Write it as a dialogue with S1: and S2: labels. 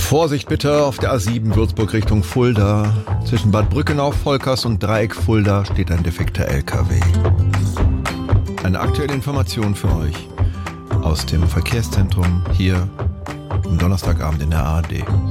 S1: Vorsicht bitte auf der A7 Würzburg Richtung Fulda. Zwischen Bad Brückenau-Volkers und Dreieck Fulda steht ein defekter LKW. Eine aktuelle Information für euch aus dem Verkehrszentrum hier am Donnerstagabend in der ARD.